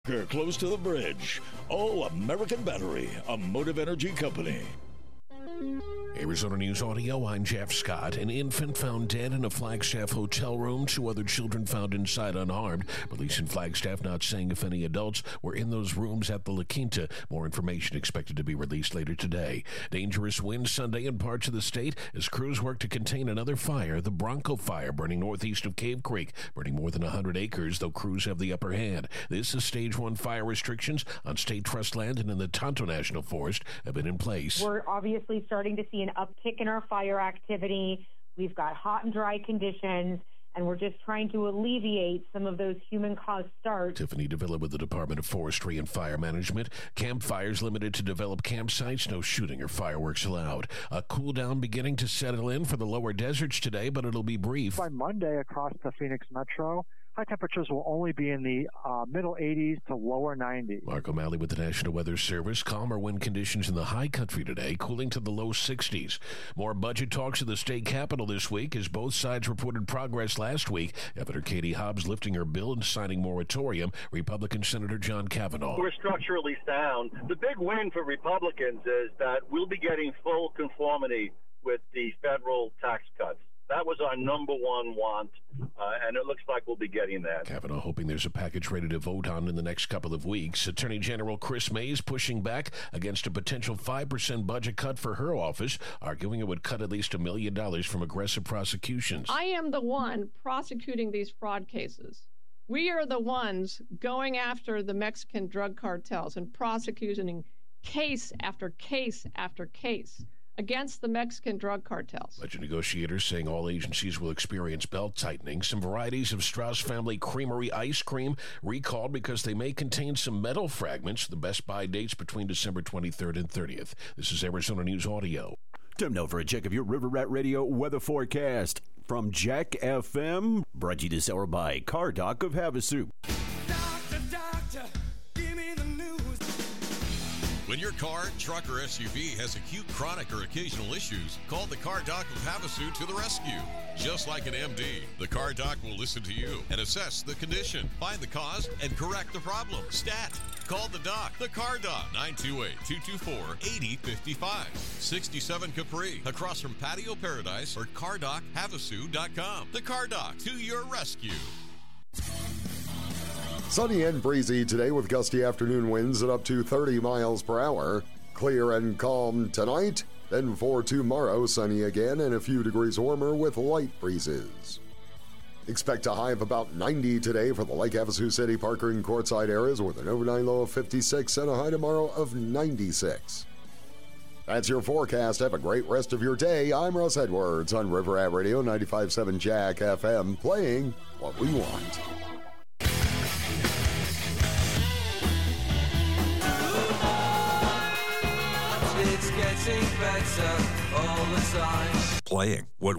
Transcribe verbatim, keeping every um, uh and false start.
Close to the bridge. Oh, American Battery, a Motive Energy company. Arizona News Audio, I'm Jeff Scott. An infant found dead in a Flagstaff hotel room. Two other children found inside unharmed. Police in Flagstaff not saying if any adults were in those rooms at the La Quinta. More information expected to be released later today. Dangerous winds Sunday in parts of the state as crews work to contain another fire, the Bronco Fire, burning northeast of Cave Creek, burning more than one hundred acres, though crews have the upper hand. This is stage one fire restrictions on state trust land and in the Tonto National Forest have been in place. We're obviously starting to see an uptick in our fire activity. We've got hot and dry conditions, and we're just trying to alleviate some of those human-caused starts. Tiffany Davila with the Department of Forestry and Fire Management. Campfires limited to developed campsites. No shooting or fireworks allowed. A cool down beginning to settle in for the lower deserts today, but it'll be brief. By Monday across the Phoenix Metro, high temperatures will only be in the uh, middle eighties to lower nineties. Mark O'Malley with the National Weather Service. Calmer wind conditions in the high country today, cooling to the low sixties. More budget talks at the state capitol this week as both sides reported progress last week. Governor Katie Hobbs lifting her bill and signing moratorium. Republican Senator John Kavanaugh. We're structurally sound. The big win for Republicans is that we'll be getting full conformity with the federal tax cuts. That was our number one want, uh, and it looks like we'll be getting that. Kavanaugh hoping there's a package ready to vote on in the next couple of weeks. Attorney General Chris Mays pushing back against a potential five percent budget cut for her office, arguing it would cut at least a million dollars from aggressive prosecutions. I am the one prosecuting these fraud cases. We are the ones going after the Mexican drug cartels and prosecuting case after case after case against the Mexican drug cartels. Budget negotiators saying all agencies will experience belt tightening. Some varieties of Strauss Family Creamery ice cream recalled because they may contain some metal fragments. The best buy dates between December twenty-third and thirtieth. This is Arizona News Audio. Time now for a check of your River Rat Radio weather forecast from Jack F M. Brought to you this hour by Car Doc of Havasu. Doctor, doctor, give me the news. When your car, truck, or S U V has acute, chronic, or occasional issues, call the Car Doc of Havasu to the rescue. Just like an M D, the Car Doc will listen to you and assess the condition, find the cause, and correct the problem. Stat. Call the Doc, the Car Doc, nine two eight, two two four, eight zero five five. sixty-seven Capri, across from Patio Paradise, or car doc havasu dot com. The Car Doc, to your rescue. Sunny and breezy today with gusty afternoon winds at up to thirty miles per hour. Clear and calm tonight. Then for tomorrow, sunny again and a few degrees warmer with light breezes. Expect a high of about ninety today for the Lake Havasu City, Parker, and Quartzsite areas with an overnight low of fifty-six and a high tomorrow of ninety-six. That's your forecast. Have a great rest of your day. I'm Russ Edwards on River Rat Radio ninety-five point seven Jack F M, playing what we want. It's getting better all the time. Playing what